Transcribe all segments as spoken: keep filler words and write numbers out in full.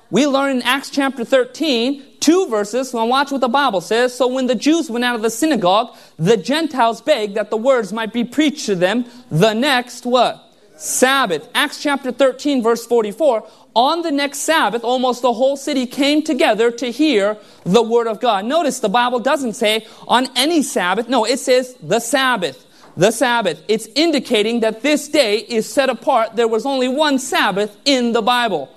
we learn in Acts chapter thirteen, two verses, so watch what the Bible says. So when the Jews went out of the synagogue, the Gentiles begged that the words might be preached to them the next what? Sabbath. Acts chapter thirteen, verse forty-four. On the next Sabbath, almost the whole city came together to hear the word of God. Notice the Bible doesn't say on any Sabbath. No, it says the Sabbath. The Sabbath. It's indicating that this day is set apart. There was only one Sabbath in the Bible.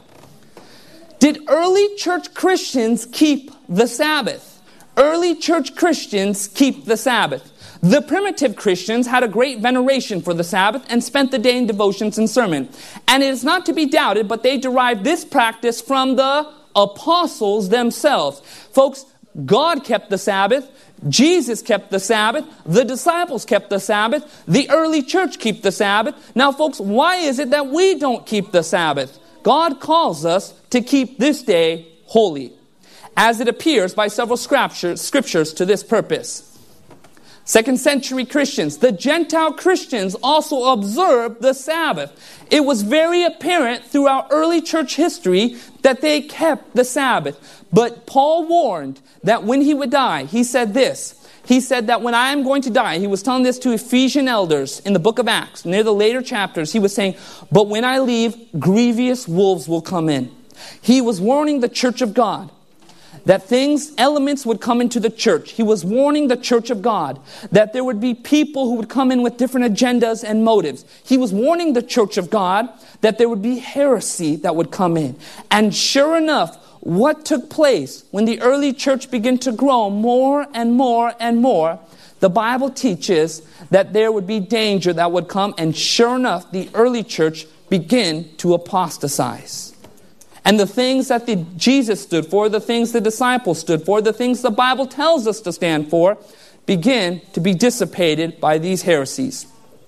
Did early church Christians keep the Sabbath? Early church Christians keep the Sabbath. The primitive Christians had a great veneration for the Sabbath and spent the day in devotions and sermon. And it is not to be doubted, but they derived this practice from the apostles themselves. Folks, God kept the Sabbath. Jesus kept the Sabbath. The disciples kept the Sabbath. The early church kept the Sabbath. Now, folks, why is it that we don't keep the Sabbath? God calls us to keep this day holy, as it appears by several scriptures, scriptures to this purpose. Second century Christians, the Gentile Christians also observed the Sabbath. It was very apparent throughout early church history that they kept the Sabbath. But Paul warned that when he would die, he said this. He said that when I am going to die, he was telling this to Ephesian elders in the book of Acts, near the later chapters. He was saying, but when I leave, grievous wolves will come in. He was warning the church of God that things, elements would come into the church. He was warning the church of God that there would be people who would come in with different agendas and motives. He was warning the church of God that there would be heresy that would come in. And sure enough, what took place when the early church began to grow more and more and more? The Bible teaches that there would be danger that would come. And sure enough, the early church began to apostatize. And the things that the Jesus stood for, the things the disciples stood for, the things the Bible tells us to stand for, begin to be dissipated by these heresies.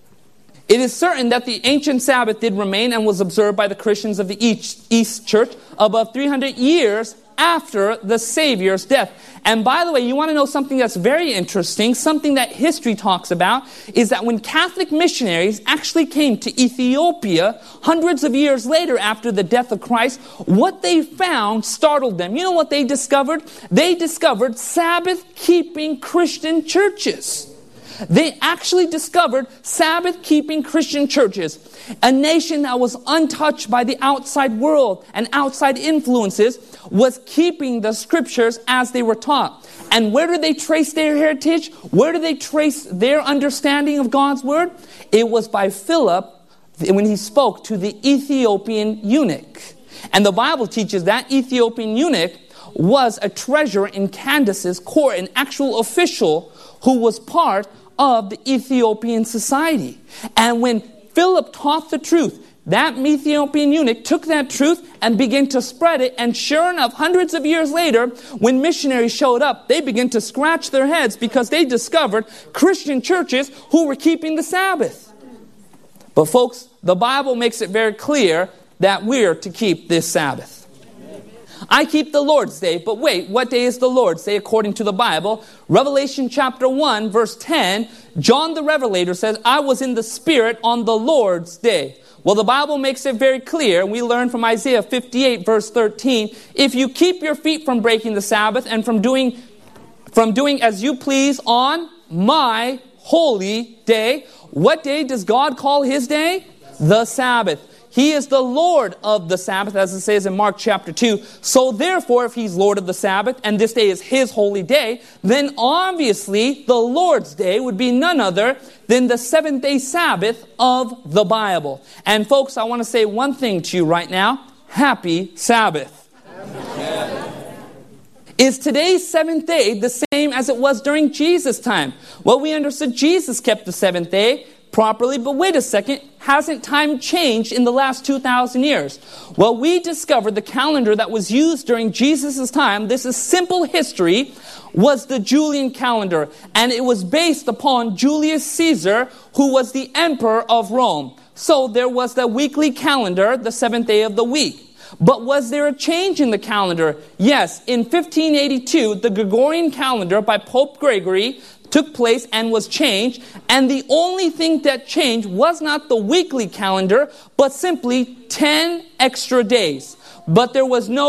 It is certain that the ancient Sabbath did remain and was observed by the Christians of the East, East Church above three hundred years after the Savior's death. And by the way, you want to know something that's very interesting, something that history talks about, is that when Catholic missionaries actually came to Ethiopia hundreds of years later after the death of Christ, what they found startled them. You know what they discovered? They discovered Sabbath-keeping Christian churches. They actually discovered Sabbath-keeping Christian churches. A nation that was untouched by the outside world and outside influences was keeping the scriptures as they were taught. And where do they trace their heritage? Where do they trace their understanding of God's word? It was by Philip when he spoke to the Ethiopian eunuch. And the Bible teaches that Ethiopian eunuch was a treasurer in Candace's court, an actual official who was part of the Ethiopian society. And when Philip taught the truth, that Ethiopian eunuch took that truth and began to spread it. And sure enough, hundreds of years later, when missionaries showed up, they began to scratch their heads because they discovered Christian churches who were keeping the Sabbath. But folks, the Bible makes it very clear that we're to keep this Sabbath. I keep the Lord's Day, but wait, what day is the Lord's Day according to the Bible? Revelation chapter one, verse ten, John the Revelator says, I was in the Spirit on the Lord's Day. Well, the Bible makes it very clear. We learn from Isaiah fifty-eight, verse thirteen, if you keep your feet from breaking the Sabbath and from doing, from doing as you please on my holy day, what day does God call his day? The Sabbath. He is the Lord of the Sabbath, as it says in Mark chapter two. So therefore, if he's Lord of the Sabbath, and this day is his holy day, then obviously the Lord's Day would be none other than the seventh day Sabbath of the Bible. And folks, I want to say one thing to you right now. Happy Sabbath. Amen. Is today's seventh day the same as it was during Jesus' time? Well, we understood Jesus kept the seventh day properly, but wait a second, hasn't time changed in the last two thousand years? Well, we discovered the calendar that was used during Jesus' time, this is simple history, was the Julian calendar. And it was based upon Julius Caesar, who was the emperor of Rome. So there was the weekly calendar, the seventh day of the week. But was there a change in the calendar? Yes, in fifteen eighty-two, the Gregorian calendar by Pope Gregory took place and was changed. And the only thing that changed was not the weekly calendar, but simply ten extra days. But there was no